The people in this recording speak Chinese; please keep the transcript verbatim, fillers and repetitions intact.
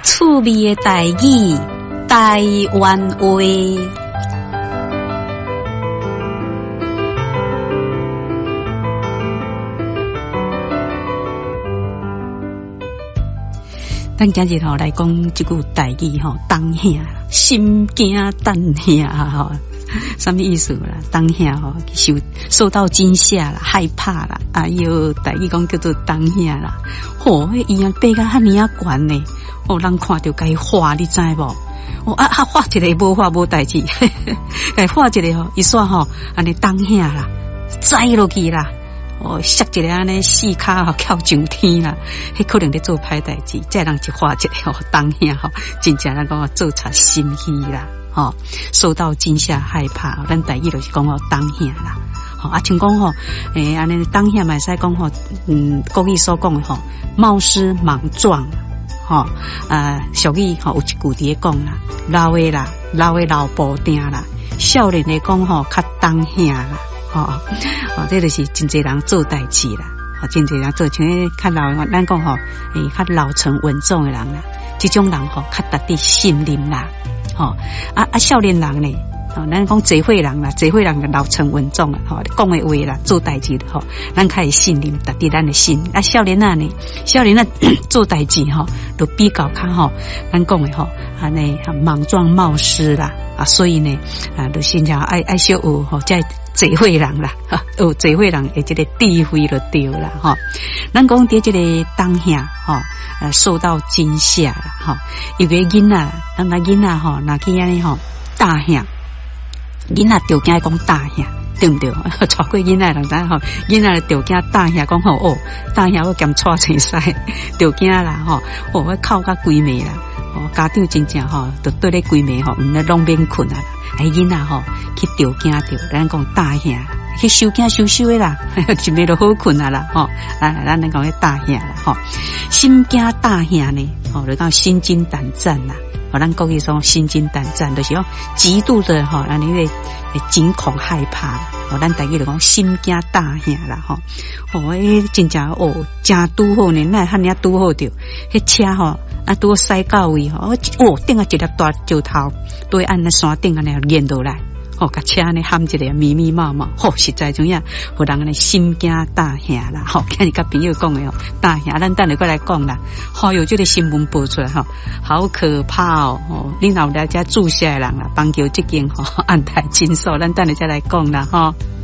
趣味的台语，台湾话。咱今日吼来讲一句台语吼，当下心惊胆下吼，什么意思啦？当下吼受受到惊吓啦，害怕啦，哎呦，台语讲叫做当下啦。吼，迄医院爬到遐尼啊悬呢，哦，人看到该画，你知无？哦啊啊，画一个无画无代志，该画一个吼，一煞吼，安尼当下啦，栽落去啦。哦，摔一个安尼四骹吼翘上天啦，迄可能咧做歹代志，再人一画一个吼当下吼，真正咱讲做出心虚啦，吼受到惊吓害怕，咱台语就是讲哦当下啦，吼啊像讲吼，诶安尼当下嘛使讲吼，嗯国语所讲的吼，冒失莽撞，吼啊俗语吼有一句伫咧讲啦，老的啦，老的老布丁啦，少年的讲吼较当下啦。哦，哦，这就是真侪人做代志啦，哦，真侪人做像较老，咱讲吼，诶，较老成稳重的人啦，这种人吼较值得信任啦，吼啊啊，少年人呢，哦，咱讲社会人啦，社会人嘅老成稳重啦，吼，讲的话啦，做代志吼，咱较会信任，值得咱的信。啊，少年啊呢，少年啊做代志吼，都比较较吼，咱讲的吼，安尼莽撞冒失啦，啊，所以呢，啊，就现在爱爱小学吼，在。社会人啦，有社会人的这个智慧就对啦，吼。咱讲在这个当下，吼，呃，受到惊吓啦，吼。有个囡仔，咱那囡仔吼，那去安尼吼，大吓，囡仔就惊讲大吓，对不对？带过囡仔人知吼，囡仔就惊大吓，讲吼哦，大吓我兼带成西，就惊啦，吼，哦，我哭甲规暝啦。哦，家长真正吼，就对咧规暝吼，毋咧拢免困啊！哎，囡仔吼去着惊着，咱讲大吓，去收惊收收的啦，一暝就好困啊啦！吼，啊，咱咱讲咧大吓啦，吼，心惊大吓呢，吼，就讲心惊胆战啦。哦，咱国语说心惊胆战，就是讲极度的吼，让你会惊恐害怕啦。哦，咱台语就讲心惊大吓啦，吼。哦，诶，真正哦，真拄好呢，那汉尼拄好着，迄车吼。啊，拄驶到位吼，哦，顶啊一粒大石头，都会按那山顶安尼连落来，吼，甲车呢喊一个密密麻麻，吼，实在怎样，互人安尼心惊大吓啦，吼，今日甲朋友讲的哦，大吓，咱等下过来讲啦，好有这个新闻报出来吼，好可怕哦，哦，你老人家住下来人啦，帮求这件吼安排真数，咱等下再来讲啦，吼。